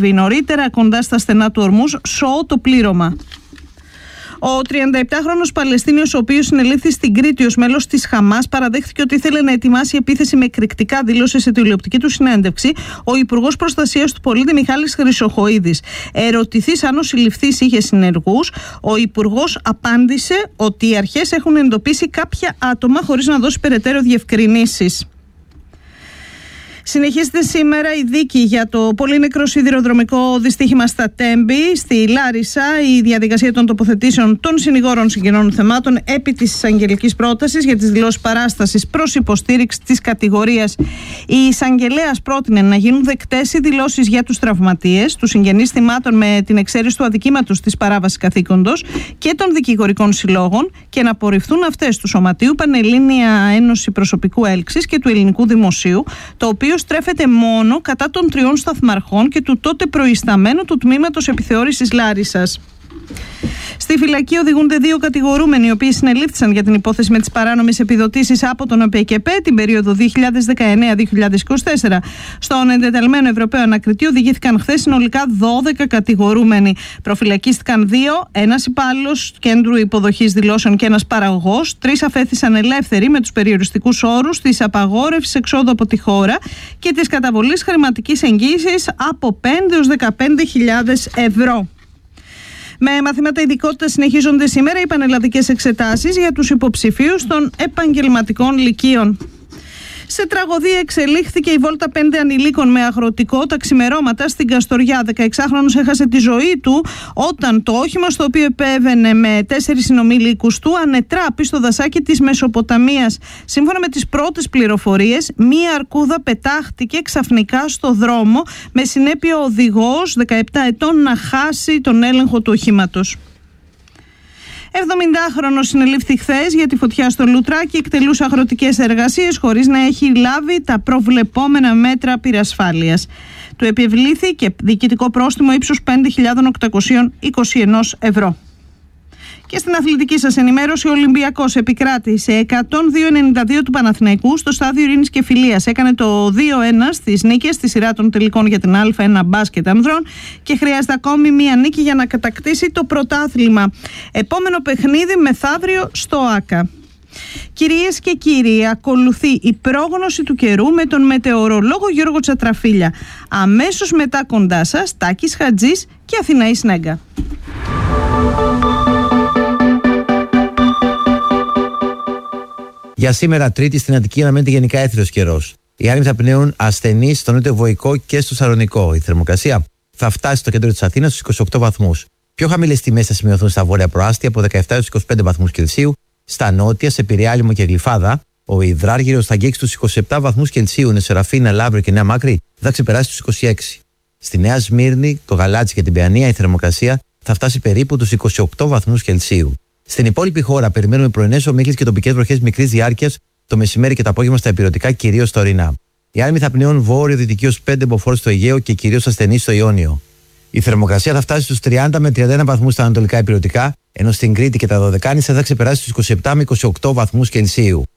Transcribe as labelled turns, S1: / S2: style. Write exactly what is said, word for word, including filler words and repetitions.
S1: Τελ-Αβίβ. Νωρίτερα, κοντά στα στενά του Ορμούζ, σώω το πλήρωμα. Ο τριανταεπτάχρονος Παλαιστίνιος, ο οποίος συνελήφθη στην Κρήτη ως μέλος της Χαμάς, παραδέχθηκε ότι ήθελε να ετοιμάσει επίθεση με εκρηκτικά, δήλωσε σε τηλεοπτική του συνέντευξη ο Υπουργός Προστασίας του Πολίτη Μιχάλης Χρυσοχοΐδης. Ερωτηθείς αν ο συλληφθής είχε συνεργούς, ο Υπουργός απάντησε ότι οι αρχές έχουν εντοπίσει κάποια άτομα χωρίς να δώσει περαιτέρω διευκρινήσεις. Συνεχίζεται σήμερα η δίκη για το πολύνεκρο σιδηροδρομικό δυστύχημα στα Τέμπη, στη Λάρισα. Η διαδικασία των τοποθετήσεων των συνηγόρων συγκεκριμένων θεμάτων επί της εισαγγελικής πρότασης για τις δηλώσεις παράστασης προς υποστήριξη της κατηγορίας. Η εισαγγελέας πρότεινε να γίνουν δεκτές οι δηλώσεις για τους τραυματίες, τους συγγενείς θυμάτων με την εξαίρεση του αδικήματος της παράβασης καθήκοντος και των δικηγορικών συλλόγων και να απορριφθούν αυτές του Σωματείου Πανελλήνια Ένωση Προσωπικού Έλξης και του Ελληνικού Δημοσίου, το οποίο στρέφεται μόνο κατά των τριών σταθμαρχών και του τότε προϊσταμένου του τμήματος επιθεώρησης Λάρισσας. Στη φυλακή οδηγούνται δύο κατηγορούμενοι, οι οποίοι συνελήφθησαν για την υπόθεση με τις παράνομες επιδοτήσεις από τον ΟΠΕΚΕΠΕ την περίοδο δύο χιλιάδες δεκαεννέα με δύο χιλιάδες είκοσι τέσσερα. Στον εντεταλμένο Ευρωπαίο Ανακριτή οδηγήθηκαν χθες συνολικά δώδεκα κατηγορούμενοι. Προφυλακίστηκαν δύο, ένας υπάλληλος κέντρου υποδοχής δηλώσεων και ένας παραγωγός. Τρεις αφέθησαν ελεύθεροι με τους περιοριστικούς όρους της απαγόρευσης εξόδου από τη χώρα και της καταβολής χρηματικής εγγύησης από πέντε έως δεκαπέντε χιλιάδες ευρώ. Με μαθήματα ειδικότητα συνεχίζονται σήμερα οι πανελλαδικές εξετάσεις για τους υποψηφίους των επαγγελματικών λυκείων. Σε τραγωδία εξελίχθηκε η βόλτα πέντε ανηλίκων με αγροτικό τα ξημερώματα στην Καστοριά. δεκαεξάχρονος έχασε τη ζωή του όταν το όχημα στο οποίο επέβαινε με τέσσερις συνομήλικους του ανετράπη στο δασάκι της Μεσοποταμίας. Σύμφωνα με τις πρώτες πληροφορίες, μία αρκούδα πετάχτηκε ξαφνικά στο δρόμο, με συνέπεια ο οδηγός δεκαεπτά ετών να χάσει τον έλεγχο του οχήματος. εβδομηντάχρονος συνελήφθη χθες για τη φωτιά στο Λουτράκι, εκτελούσε αγροτικές εργασίες χωρίς να έχει λάβει τα προβλεπόμενα μέτρα πυρασφάλειας. Του επιβλήθη και διοικητικό πρόστιμο ύψους πέντε χιλιάδες οκτακόσια είκοσι ένα ευρώ. Και στην αθλητική σας ενημέρωση, ο Ολυμπιακός επικράτη σε εκατόν δύο ενενήντα δύο του Παναθηναϊκού στο στάδιο Ειρήνης και Φιλίας. Έκανε το δύο ένα στις νίκες στη σειρά των τελικών για την Α ένα μπάσκετ ανδρών και χρειάζεται ακόμη μία νίκη για να κατακτήσει το πρωτάθλημα. Επόμενο παιχνίδι μεθαύριο στο ΆΚΑ. Κυρίες και κύριοι, ακολουθεί η πρόγνωση του καιρού με τον μετεωρολόγο Γιώργο Τσατραφίλια. Αμέσως μετά κοντά σας, Τάκης Χατζής και Αθηναής Νέγκα.
S2: Για σήμερα, Τρίτη, στην Αττική αναμένεται γενικά έθριος καιρός. Οι άνεμοι θα πνέουν ασθενείς στο νότιο Βοϊκό και στο Σαλονικό. Η θερμοκρασία θα φτάσει στο κέντρο της Αθήνας στους είκοσι οκτώ βαθμούς. Πιο χαμηλές τιμές θα σημειωθούν στα βόρεια προάστια από δεκαεπτά έως είκοσι πέντε βαθμούς Κελσίου. Στα νότια, σε Πειραιά, Λίμνο και Γλυφάδα, ο υδράργυρος θα αγγίξει τους είκοσι επτά βαθμούς Κελσίου. Είναι Σεραφίνα, Λαύριο και Νέα Μάκρη θα ξεπεράσει τους είκοσι έξι. Στη Νέα Σμύρνη, το Γαλάτσι και την Παιανία, η θερμοκρασία θα φτάσει περίπου τους είκοσι οκτώ βαθμούς Κελσίου. Στην υπόλοιπη χώρα περιμένουμε πρωινές ομίχλες και τοπικές βροχές μικρής διάρκειας το μεσημέρι και το απόγευμα στα ηπειρωτικά, κυρίως στα ορεινά. Οι άνεμοι θα πνέουν βόρειο-δυτική ως πέντε μποφόρ στο Αιγαίο και κυρίως ασθενείς στο Ιόνιο. Η θερμοκρασία θα φτάσει στους τριάντα με τριάντα ένα βαθμούς στα ανατολικά ηπειρωτικά, ενώ στην Κρήτη και τα Δωδεκάνησα θα ξεπεράσει στους είκοσι επτά με είκοσι οκτώ βαθμούς Κελσίου.